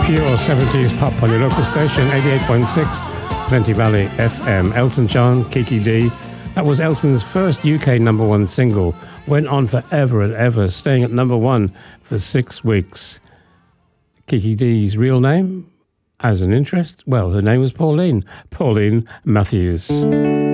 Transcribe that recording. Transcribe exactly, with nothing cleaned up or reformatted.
Your seventies pop on your local station, eighty-eight point six Plenty Valley F M. Elton John, Kiki D. That was Elton's first U K number one single. Went on forever and ever, staying at number one for six weeks. Kiki D's real name, as an interest, well, her name was Pauline. Pauline Matthews.